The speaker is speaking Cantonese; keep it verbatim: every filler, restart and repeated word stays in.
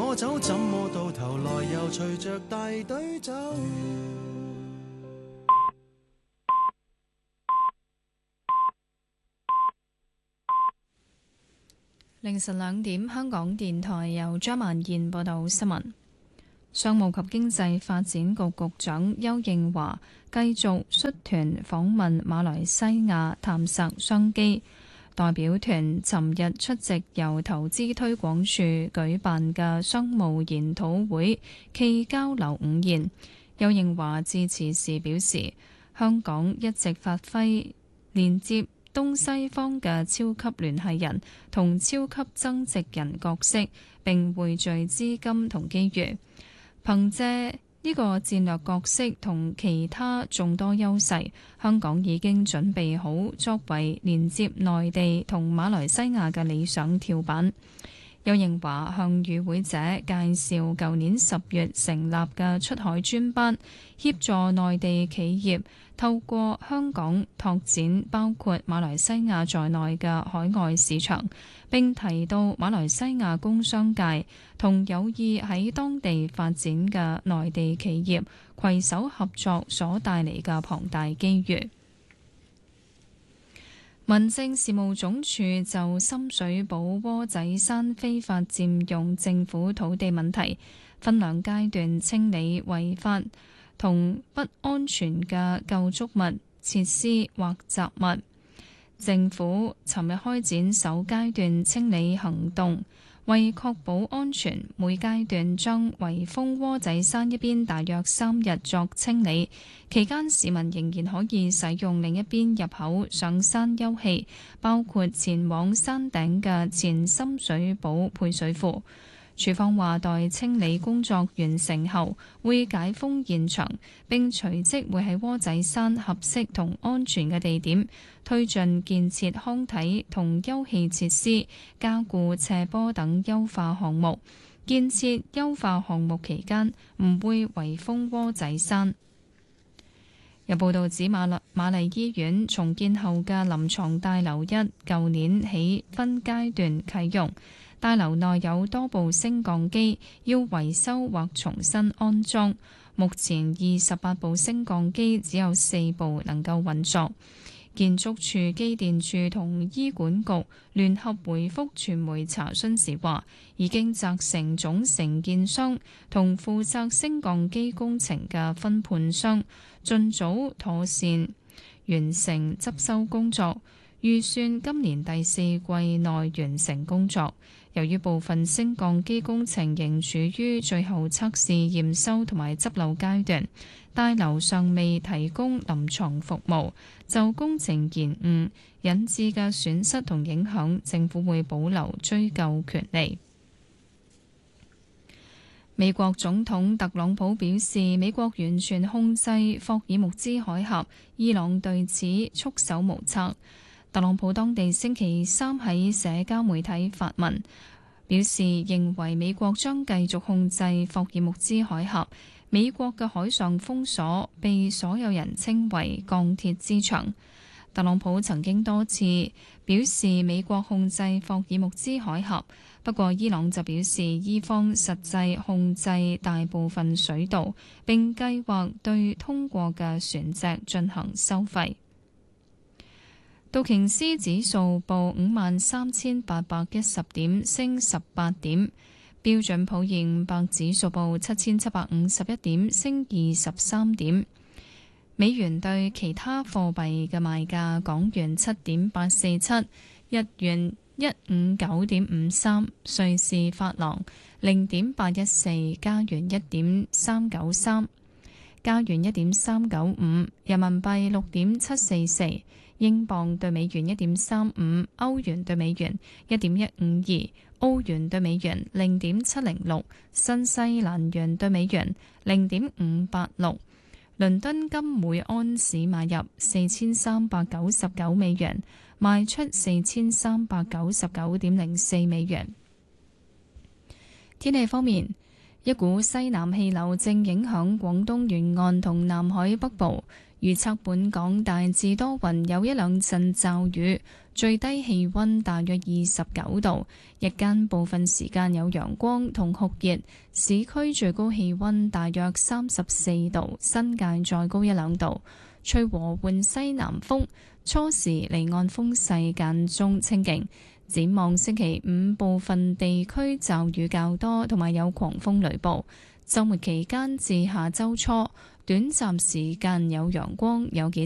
我走，怎麼到頭來又隨着大隊走？ 凌晨兩點，香港電台由張萬燕報道新聞。商務及經濟發展局局長邱應華繼續率團訪問馬來西亞，探索商機。代表團尋日出席由投資推廣署舉辦嘅商務研討會暨交流午宴。邱應華致辭時表示，香港一直發揮連接東西方嘅超級聯繫人同超級增值人角色，並匯聚資金同機遇。憑借呢個戰略角色同其他眾多優勢，香港已經準備好作為連接內地同馬來西亞嘅理想跳板。邱應華向與會者介紹舊年十月成立嘅出海專班，協助內地企業透過香港拓展包括馬來西亞在內嘅海外市場，並提到馬來西亞工商界同有意喺當地發展嘅內地企業攜手合作所帶嚟嘅龐大機遇。民政事務總署就深水埗窩仔山非法佔用政府土地問題，分兩階段清理違法同不安全嘅構築物、設施或雜物。政府尋日開展首階段清理行動，為確保安全，每階段將圍封窩仔山一邊大約三日作清理，期間市民仍然可以使用另一邊入口上山休憩，包括前往山頂嘅前深水埗配水庫。署方話，待清理工作完成後，會解封現場，並隨即會喺窩仔山合適同安全嘅地點推進建設康體同休憩設施、加固斜坡等優化項目。建設優化項目期間唔會圍封窩仔山。有報道指瑪麗瑪麗醫院重建後嘅臨床大樓一舊年起分階段啟用。大樓內有多部升降機要維修或重新安裝，目前二十八部升降機只有四部能夠運作。建築署、機電署同醫管局聯合回覆傳媒查詢時話，已經責成總承建商同負責升降機工程嘅分判商盡早妥善完成執修工作，預算今年第四季內完成工作。由於部分升降機工程仍處於最後測試、驗收同埋執漏階段，大樓尚未提供臨床服務，就工程延誤引致嘅損失同影響，政府會保留追究權利。美國總統特朗普表示，美國完全控制霍爾木茲海峽，伊朗對此束手無策。特朗普當地星期三喺社交媒體發文，表示認為美國將繼續控制霍爾木茲海峽。美國嘅海上封鎖被所有人稱為鋼鐵之牆。特朗普曾經多次表示美國控制霍爾木茲海峽，不過伊朗就表示伊方實際控制大部分水道，並計劃對通過嘅船隻進行收費。道瓊斯指數報五萬三千八百一十點，升十八點。標準普爾五百指數報七千七百五十一點，升二十三點。美元對其他貨幣嘅賣價：港元七點八四七，日元一五九點五三，瑞士法郎零點八一四，加元一點三九三，加元一點三九五，人民幣六點七四四。英鎊對美元一點三五，歐元對美元一點一五二，澳元對美元零點七零六，新西蘭元對美元零點五八六。倫敦金每安士買入四千三百九十九美元，賣出四千三百九十九點零四美元。天氣方面，一股西南氣流正影響廣東沿岸同南海北部。預測本港大致多雲，有一兩陣驟雨， 最低氣溫大約二十九度，日間部分時間有陽光同酷熱，市區最高氣溫大約三十四度，新界再高一兩度，吹和緩西南風，初時離岸風勢間中清勁。展望星期五，部分地區驟雨較多，同埋有狂風雷暴。週末期間至下週初，短暫時間有陽光，有幾